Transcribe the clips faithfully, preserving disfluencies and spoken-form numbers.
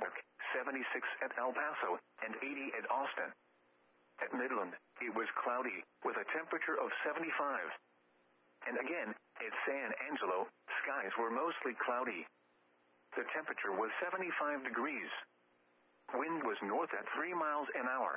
Lubbock, seventy-six at El Paso, and eighty at Austin. At Midland, it was cloudy, with a temperature of seventy-five. And again, at San Angelo, skies were mostly cloudy. The temperature was seventy-five degrees. Wind was north at three miles an hour.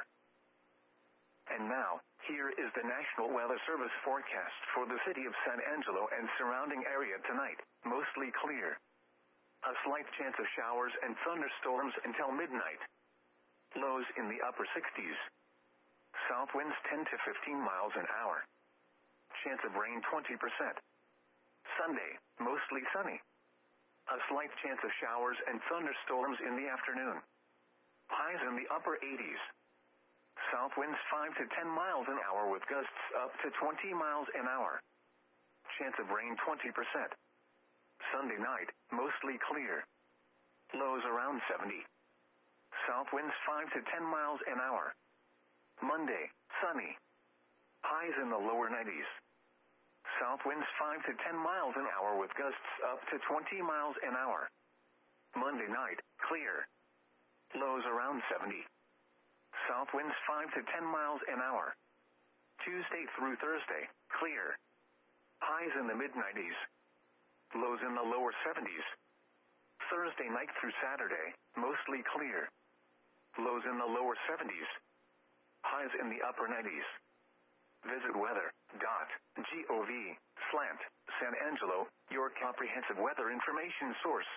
And now, here is the National Weather Service forecast for the city of San Angelo and surrounding area tonight, mostly clear. A slight chance of showers and thunderstorms until midnight. Lows in the upper sixties. South winds ten to fifteen miles an hour. Chance of rain twenty percent. Sunday, mostly sunny. A slight chance of showers and thunderstorms in the afternoon. Highs in the upper eighties. South winds five to ten miles an hour with gusts up to twenty miles an hour. Chance of rain twenty percent. Sunday night, mostly clear. Lows around seventy. South winds five to ten miles an hour. Monday, sunny. Highs in the lower nineties. South winds five to ten miles an hour with gusts up to twenty miles an hour. Monday night, clear. Lows around seventy. South winds five to ten miles an hour. Tuesday through Thursday, clear. Highs in the mid nineties. Lows in the lower seventies. Thursday night through Saturday, mostly clear. Lows in the lower seventies. Highs in the upper nineties. Visit weather dot gov slant San Angelo, your comprehensive weather information source.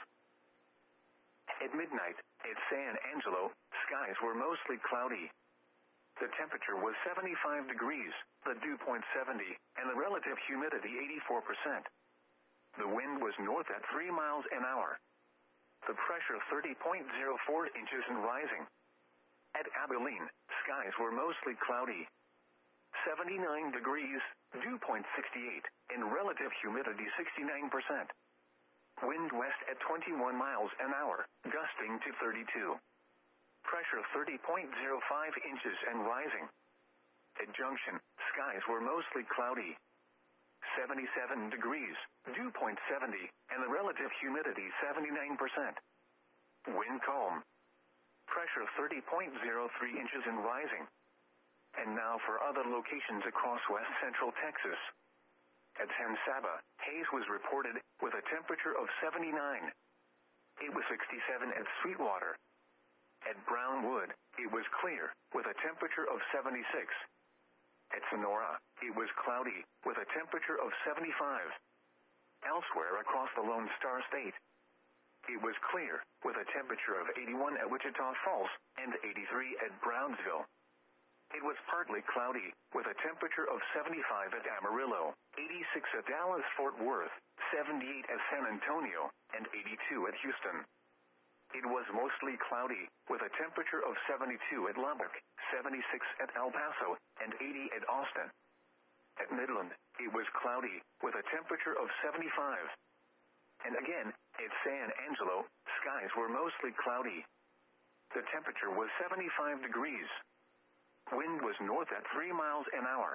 At midnight, at San Angelo, skies were mostly cloudy. The temperature was seventy-five degrees, the dew point seventy, and the relative humidity eighty-four percent. The wind was north at three miles an hour. The pressure thirty point zero four inches and rising. At Abilene, skies were mostly cloudy. seventy-nine degrees, dew point sixty-eight, and relative humidity sixty-nine percent. Wind west at twenty-one miles an hour, gusting to thirty-two. Pressure thirty point zero five inches and rising. At Junction, skies were mostly cloudy. seventy-seven degrees, dew point seventy, and the relative humidity seventy-nine percent. Wind calm. Pressure thirty point zero three inches and rising. And now for other locations across west central Texas. At San Saba, haze was reported, with a temperature of seventy-nine. It was sixty-seven at Sweetwater. At Brownwood, it was clear, with a temperature of seventy-six. At Sonora, it was cloudy, with a temperature of seventy-five. Elsewhere across the Lone Star State, it was clear, with a temperature of eighty-one at Wichita Falls, and eighty-three at Brownsville. It was partly cloudy, with a temperature of seventy-five at Amarillo, eighty-six at Dallas-Fort Worth, seventy-eight at San Antonio, and eighty-two at Houston. It was mostly cloudy, with a temperature of seventy-two at Lubbock, seventy-six at El Paso, and eighty at Austin. At Midland, it was cloudy, with a temperature of seventy-five. And again, at San Angelo, skies were mostly cloudy. The temperature was seventy-five degrees. Wind was north at three miles an hour.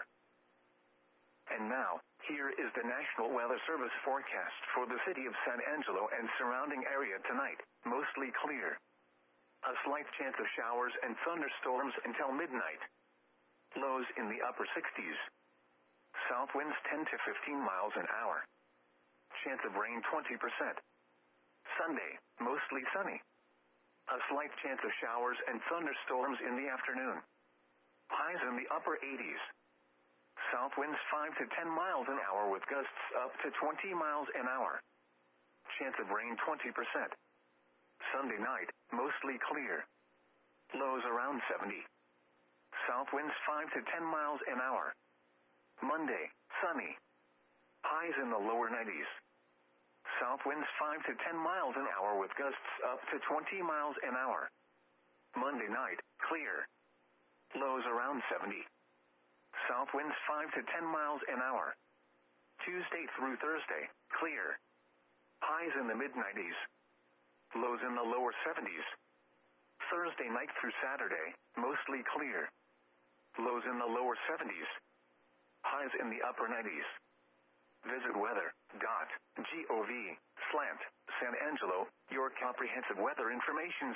And now, here is the National Weather Service forecast for the city of San Angelo and surrounding area tonight, mostly clear. A slight chance of showers and thunderstorms until midnight. Lows in the upper sixties. South winds ten to fifteen miles an hour. Chance of rain twenty percent. Sunday, mostly sunny. A slight chance of showers and thunderstorms in the afternoon. Highs in the upper eighties. South winds five to ten miles an hour with gusts up to twenty miles an hour. Chance of rain twenty percent. Sunday night, mostly clear. Lows around seventy. South winds five to ten miles an hour. Monday, sunny. Highs in the lower nineties. South winds five to ten miles an hour with gusts up to twenty miles an hour. Monday night, clear. Lows around seventy. South winds five to ten miles an hour. Tuesday through Thursday, clear. Highs in the mid nineties. Lows in the lower seventies. Thursday night through Saturday, mostly clear. Lows in the lower seventies. Highs in the upper nineties. Visit weather dot gov slant San Angelo, your comprehensive weather information